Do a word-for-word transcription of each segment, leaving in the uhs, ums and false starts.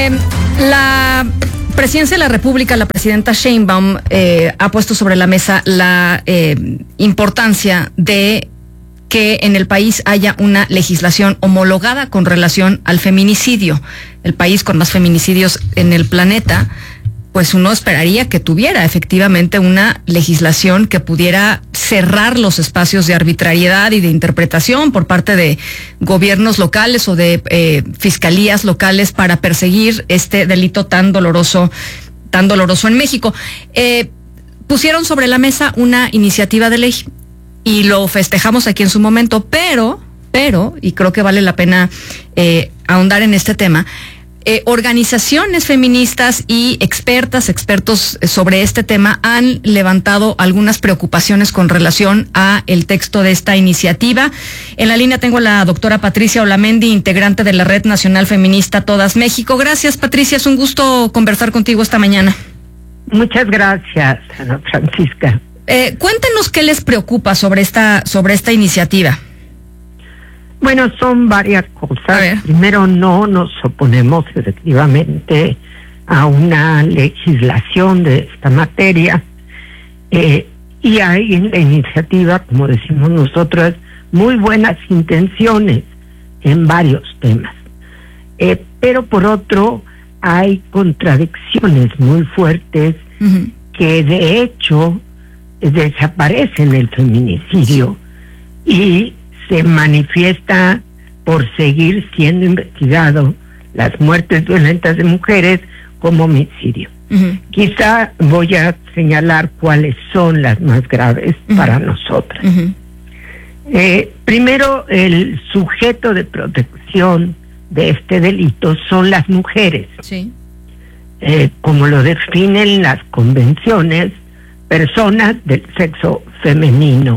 Eh, la Presidencia de la República, la presidenta Sheinbaum, eh, ha puesto sobre la mesa la eh, importancia de que en el país haya una legislación homologada con relación al feminicidio. El país con más feminicidios en el planeta, pues uno esperaría que tuviera efectivamente una legislación que pudiera cerrar los espacios de arbitrariedad y de interpretación por parte de gobiernos locales o de eh, fiscalías locales para perseguir este delito tan doloroso, tan doloroso en México. Eh, pusieron sobre la mesa una iniciativa de ley y lo festejamos aquí en su momento, pero, pero, y creo que vale la pena eh, ahondar en este tema. Eh, organizaciones feministas y expertas, expertos sobre este tema han levantado algunas preocupaciones con relación a el texto de esta iniciativa. En la línea tengo a la doctora Patricia Olamendi, integrante de la Red Nacional Feminista Todas México. Gracias, Patricia, es un gusto conversar contigo esta mañana. Muchas gracias, Ana Francisca. Eh, cuéntenos qué les preocupa sobre esta, sobre esta iniciativa. Bueno, son varias cosas. Primero, no nos oponemos efectivamente a una legislación de esta materia. Eh, y hay en la iniciativa, como decimos nosotros, muy buenas intenciones en varios temas. Eh, pero por otro, hay contradicciones muy fuertes uh-huh. que de hecho desaparecen el feminicidio y se manifiesta por seguir siendo investigado las muertes violentas de mujeres como homicidio. Uh-huh. Quizá voy a señalar cuáles son las más graves uh-huh. para nosotras. Uh-huh. Eh, primero, el sujeto de protección de este delito son las mujeres. Sí. Eh, como lo definen las convenciones, personas del sexo femenino.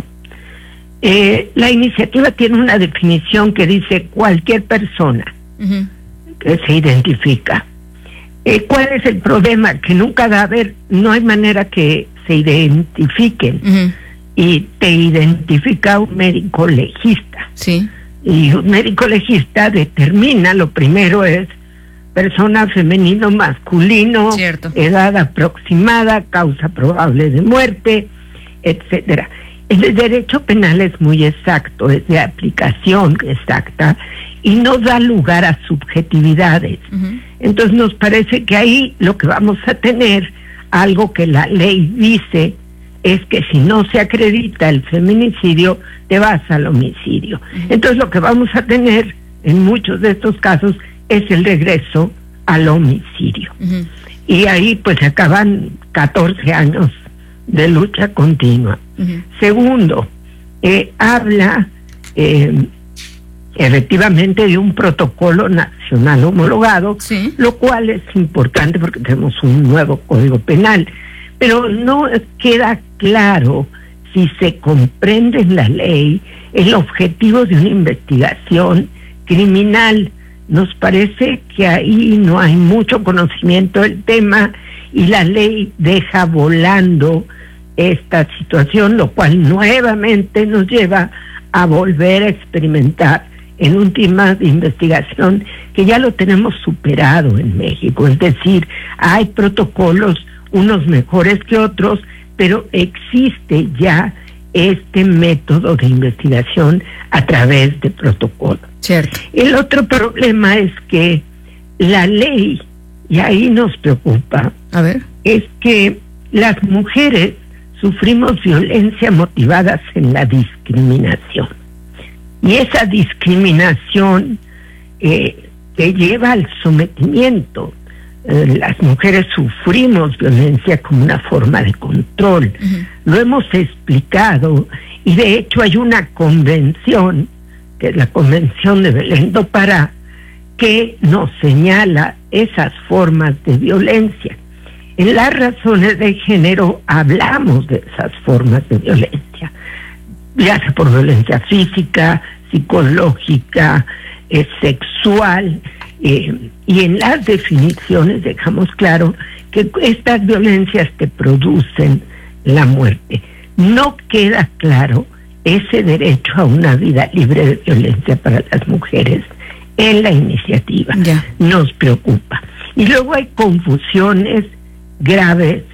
Eh, la iniciativa tiene una definición que dice cualquier persona uh-huh. que se identifica. Eh, ¿Cuál es el problema? Que nunca va a haber, no hay manera que se identifiquen. Uh-huh. Y te identifica un médico legista. Sí. Y un médico legista determina, lo primero es persona femenino, masculino, cierto. Edad aproximada, causa probable de muerte, etcétera. El derecho penal es muy exacto, es de aplicación exacta y no da lugar a subjetividades. Uh-huh. Entonces nos parece que ahí lo que vamos a tener, algo que la ley dice, es que si no se acredita el feminicidio, te vas al homicidio. Uh-huh. Entonces lo que vamos a tener en muchos de estos casos es el regreso al homicidio. Uh-huh. Y ahí pues acaban catorce años de lucha continua. Uh-huh. Segundo, eh, habla eh, efectivamente de un protocolo nacional homologado, sí. lo cual es importante porque tenemos un nuevo código penal, pero no queda claro si se comprende en la ley el objetivo de una investigación criminal. Nos parece que ahí no hay mucho conocimiento del tema y la ley deja volando esta situación, lo cual nuevamente nos lleva a volver a experimentar en un tema de investigación que ya lo tenemos superado en México. Es decir, hay protocolos, unos mejores que otros, pero existe ya este método de investigación a través de protocolos. Cierto. El otro problema es que la ley, y ahí nos preocupa, a ver, es que las mujeres sufrimos violencia motivadas en la discriminación. Y esa discriminación eh, que lleva al sometimiento. Eh, las mujeres sufrimos violencia como una forma de control. Uh-huh. Lo hemos explicado y de hecho hay una convención, que es la Convención de Belén do Pará, que nos señala esas formas de violencia. En las razones de género hablamos de esas formas de violencia, ya sea por violencia física, psicológica, eh, sexual, eh, y en las definiciones dejamos claro que estas violencias te producen la muerte. No queda claro ese derecho a una vida libre de violencia para las mujeres en la iniciativa. Ya. Nos preocupa. Y luego hay confusiones graves